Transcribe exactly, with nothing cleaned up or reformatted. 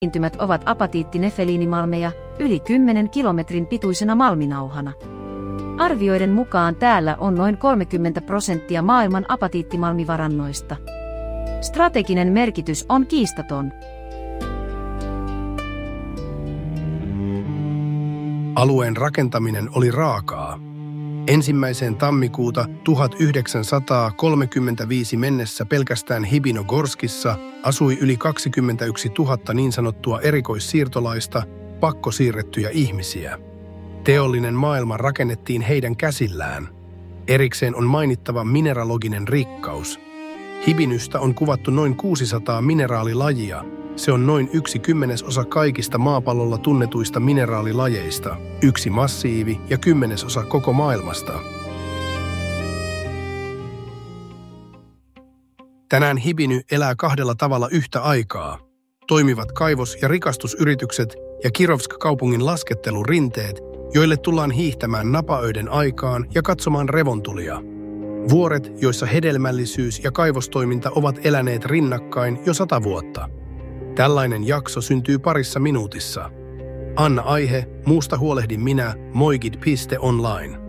Esiintymät ovat apatiittinefeliinimalmeja yli kymmenen kilometrin pituisena malminauhana. Arvioiden mukaan täällä on noin kolmekymmentä prosenttia maailman apatiittimalmivarannoista. Strateginen merkitys on kiistaton. Alueen rakentaminen oli raakaa. Ensimmäiseen tammikuuta tuhatyhdeksänsataakolmekymmentäviisi mennessä pelkästään Hibinogorskissa asui yli kaksikymmentäyksituhatta niin sanottua erikoissiirtolaista, pakkosiirrettyjä ihmisiä. Teollinen maailma rakennettiin heidän käsillään. Erikseen on mainittava mineraloginen rikkaus. Hibinystä on kuvattu noin kuusisataa mineraalilajia. Se on noin yksi kymmenesosa kaikista maapallolla tunnetuista mineraalilajeista, yksi massiivi ja kymmenesosa koko maailmasta. Tänään Hibiny elää kahdella tavalla yhtä aikaa. Toimivat kaivos- ja rikastusyritykset ja Kirovsk-kaupungin laskettelurinteet, joille tullaan hiihtämään napaöiden aikaan ja katsomaan revontulia. Vuoret, joissa hedelmällisyys ja kaivostoiminta ovat eläneet rinnakkain jo sata vuotta. Tällainen jakso syntyy parissa minuutissa. Anna aihe, muusta huolehdin minä, moigid piste online.